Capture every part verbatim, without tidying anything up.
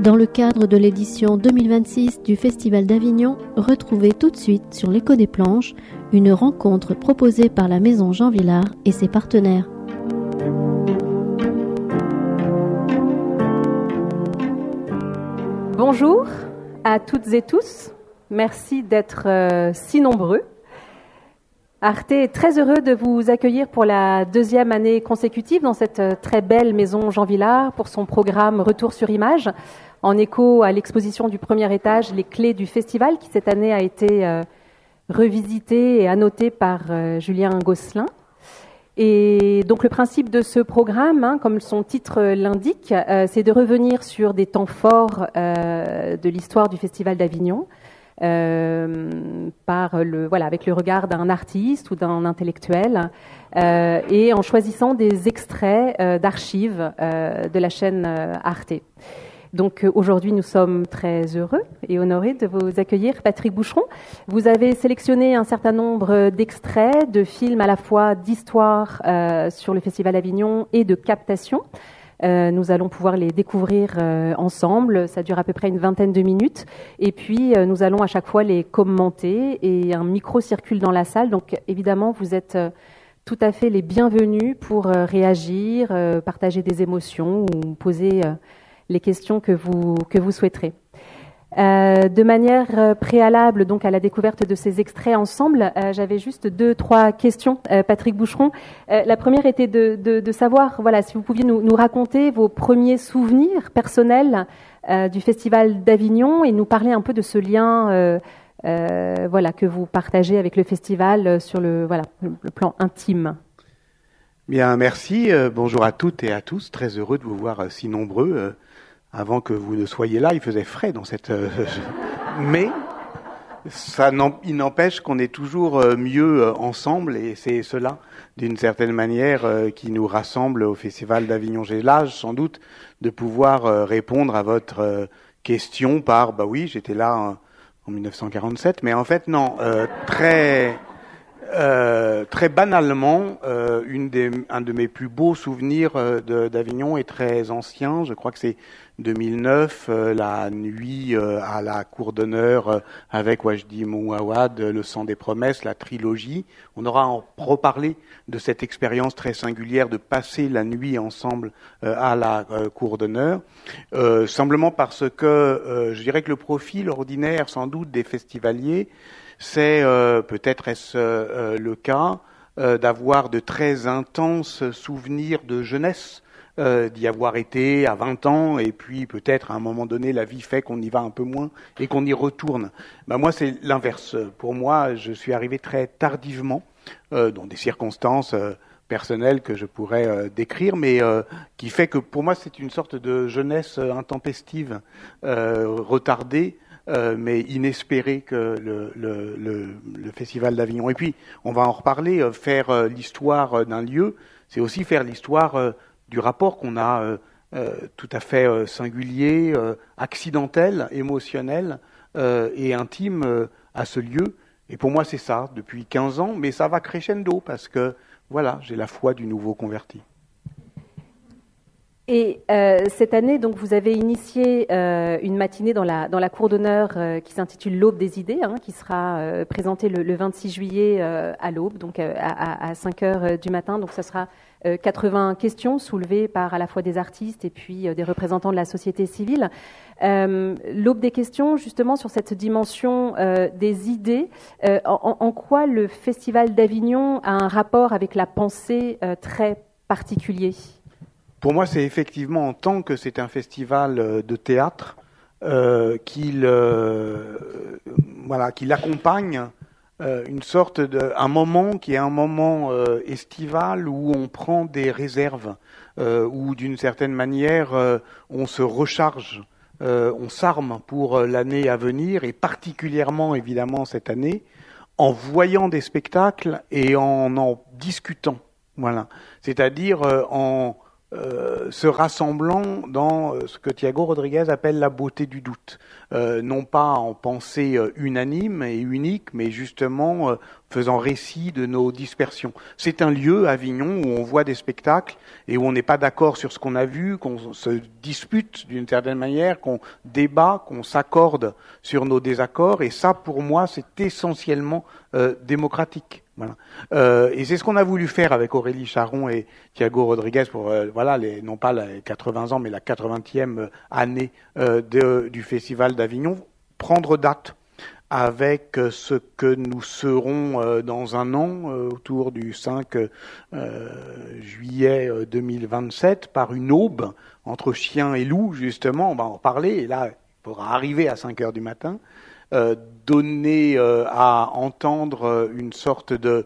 Dans le cadre de l'édition deux mille vingt-six du Festival d'Avignon, retrouvez tout de suite sur l'Écho des Planches une rencontre proposée par la Maison Jean Vilar et ses partenaires. Bonjour à toutes et tous, merci d'être euh, si nombreux. Arte est très heureux de vous accueillir pour la deuxième année consécutive dans cette très belle maison Jean Vilar pour son programme Retour sur Image, en écho à l'exposition du premier étage Les Clés du Festival, qui cette année a été euh, revisitée et annotée par euh, Julien Gosselin. Et donc le principe de ce programme, hein, comme son titre l'indique, euh, c'est de revenir sur des temps forts euh, de l'histoire du Festival d'Avignon, Euh, par le voilà avec le regard d'un artiste ou d'un intellectuel euh, et en choisissant des extraits euh, d'archives euh, de la chaîne euh, Arte. Donc euh, aujourd'hui nous sommes très heureux et honorés de vous accueillir, Patrick Boucheron. Vous avez sélectionné un certain nombre d'extraits de films à la fois d'histoire euh, sur le Festival d'Avignon et de captation. Euh, nous allons pouvoir les découvrir euh, ensemble. Ça dure à peu près une vingtaine de minutes. Et puis, euh, nous allons à chaque fois les commenter. Et un micro circule dans la salle. Donc, évidemment, vous êtes euh, tout à fait les bienvenus pour euh, réagir, euh, partager des émotions ou poser euh, les questions que vous, que vous souhaiterez. Euh, de manière euh, préalable donc à la découverte de ces extraits ensemble, euh, j'avais juste deux, trois questions, euh, Patrick Boucheron. Euh, la première était de, de, de savoir, voilà, si vous pouviez nous, nous raconter vos premiers souvenirs personnels euh, du Festival d'Avignon et nous parler un peu de ce lien, euh, euh, voilà, que vous partagez avec le festival sur le, voilà, le plan intime. Bien, merci. Euh, bonjour à toutes et à tous. Très heureux de vous voir euh, si nombreux. Euh, Avant que vous ne soyez là, il faisait frais dans cette... Euh, mais ça n'en... il n'empêche qu'on est toujours mieux ensemble et c'est cela, d'une certaine manière, euh, qui nous rassemble au Festival d'Avignon. J'ai l'âge, sans doute, de pouvoir euh, répondre à votre euh, question par... Bah oui, j'étais là en, en dix-neuf cent quarante-sept, mais en fait, non, euh, très... Euh, très banalement, euh, une des, un de mes plus beaux souvenirs euh, de, d'Avignon est très ancien. Je crois que c'est deux mille neuf, euh, la nuit euh, à la cour d'honneur euh, avec Wajdi Mouawad, Le sang des promesses, la trilogie. On aura à en reparlé de cette expérience très singulière de passer la nuit ensemble euh, à la euh, cour d'honneur. Euh, simplement parce que euh, je dirais que le profil ordinaire, sans doute, des festivaliers, c'est euh, peut-être est-ce euh, le cas euh, d'avoir de très intenses souvenirs de jeunesse, euh, d'y avoir été à vingt ans et puis peut-être à un moment donné la vie fait qu'on y va un peu moins et qu'on y retourne. Ben moi c'est l'inverse. Pour moi je suis arrivé très tardivement euh, dans des circonstances euh, personnelles que je pourrais euh, décrire, mais euh, qui fait que pour moi c'est une sorte de jeunesse intempestive, euh, retardée. Euh, mais inespéré que le, le, le, le Festival d'Avignon. Et puis, on va en reparler, euh, faire euh, l'histoire euh, d'un lieu, c'est aussi faire l'histoire euh, du rapport qu'on a euh, euh, tout à fait euh, singulier, euh, accidentel, émotionnel euh, et intime euh, à ce lieu. Et pour moi, c'est ça, depuis quinze ans, mais ça va crescendo parce que, voilà, j'ai la foi du nouveau converti. Et euh, cette année, donc, vous avez initié euh, une matinée dans la, dans la cour d'honneur euh, qui s'intitule L'Aube des idées, hein, qui sera euh, présentée le, le vingt-six juillet euh, à l'aube, donc euh, à, à cinq heures du matin. Donc, ça sera euh, quatre-vingts questions soulevées par à la fois des artistes et puis euh, des représentants de la société civile. Euh, L'Aube des questions, justement, sur cette dimension euh, des idées, euh, en, en quoi le Festival d'Avignon a un rapport avec la pensée euh, très particulier ? Pour moi, c'est effectivement en tant que c'est un festival de théâtre euh, qu'il euh, voilà qu'il accompagne euh, une sorte de un moment qui est un moment euh, estival où on prend des réserves, euh, où d'une certaine manière euh, on se recharge, euh, on s'arme pour l'année à venir et particulièrement évidemment cette année en voyant des spectacles et en en discutant. Voilà, c'est-à-dire euh, en euh, se rassemblant dans ce que Thiago Rodriguez appelle la beauté du doute. Euh, non pas en pensée unanime et unique, mais justement euh, faisant récit de nos dispersions. C'est un lieu, Avignon, où on voit des spectacles et où on n'est pas d'accord sur ce qu'on a vu, qu'on se dispute d'une certaine manière, qu'on débat, qu'on s'accorde sur nos désaccords. Et ça, pour moi, c'est essentiellement euh, démocratique. Voilà. Euh, et c'est ce qu'on a voulu faire avec Aurélie Charon et Thiago Rodriguez pour, euh, voilà, les, non pas les quatre-vingts ans, mais la quatre-vingtième année euh, de, du Festival d'Avignon, prendre date avec ce que nous serons euh, dans un an, euh, autour du cinq euh, juillet deux mille vingt-sept, par une aube entre chien et loup, justement, on va en parler, et là, il faudra arriver à cinq heures du matin, euh, donner euh, à entendre euh, une sorte de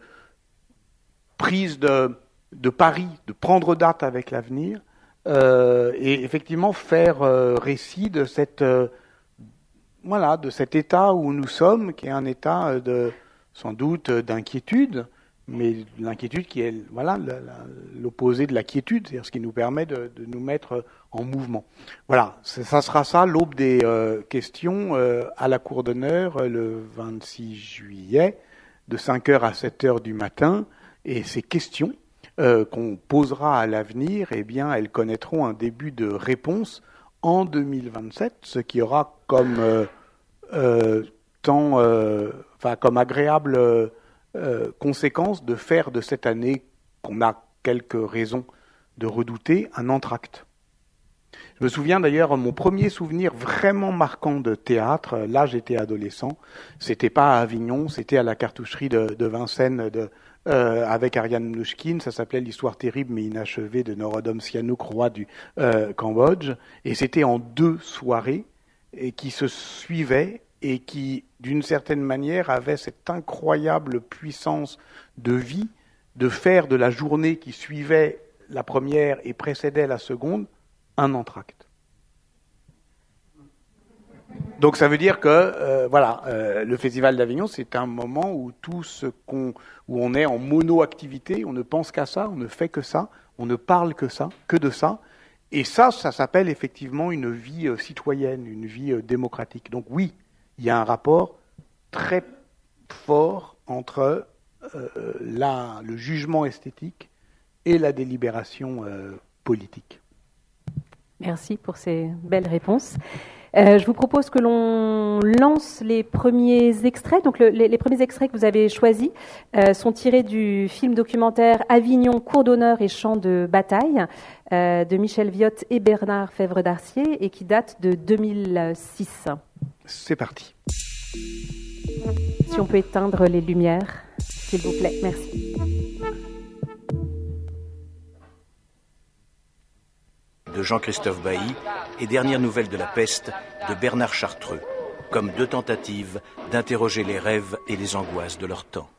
prise de, de pari, de prendre date avec l'avenir, euh, et effectivement faire euh, récit de cette... Euh, Voilà, de cet état où nous sommes, qui est un état de, sans doute, d'inquiétude, mais l'inquiétude qui est, voilà, l'opposé de la quiétude, c'est-à-dire ce qui nous permet de, de nous mettre en mouvement. Voilà, ça sera ça, l'aube des euh, questions euh, à la Cour d'honneur le vingt-six juillet, de cinq heures à sept heures du matin, et ces questions euh, qu'on posera à l'avenir, eh bien, elles connaîtront un début de réponse en deux mille vingt-sept, ce qui aura comme euh, euh, temps, euh, enfin comme agréable euh, euh, conséquence de faire de cette année qu'on a quelques raisons de redouter un entracte. Je me souviens d'ailleurs, mon premier souvenir vraiment marquant de théâtre, là j'étais adolescent, c'était pas à Avignon, c'était à la cartoucherie de, de Vincennes de, euh, avec Ariane Mnouchkine, ça s'appelait L'histoire terrible mais inachevée de Norodom Sihanouk, roi du euh, Cambodge, et c'était en deux soirées et qui se suivaient et qui, d'une certaine manière, avaient cette incroyable puissance de vie, de faire de la journée qui suivait la première et précédait la seconde un entracte. Donc ça veut dire que euh, voilà, euh, le Festival d'Avignon, c'est un moment où tout ce qu'on, où on est en mono-activité, on ne pense qu'à ça, on ne fait que ça, on ne parle que ça, que de ça, et ça, ça s'appelle effectivement une vie euh, citoyenne, une vie euh, démocratique. Donc oui, il y a un rapport très fort entre euh, la, le jugement esthétique et la délibération euh, politique. Merci pour ces belles réponses. Euh, je vous propose que l'on lance les premiers extraits. Donc, le, les, les premiers extraits que vous avez choisis euh, sont tirés du film documentaire Avignon, cours d'honneur et champ de bataille euh, de Michel Viot et Bernard Fèvre-Darcier et qui date de deux mille six. C'est parti. Si on peut éteindre les lumières, s'il vous plaît. Merci. De Jean-Christophe Bailly et Dernières nouvelles de la peste de Bernard Chartreux, comme deux tentatives d'interroger les rêves et les angoisses de leur temps.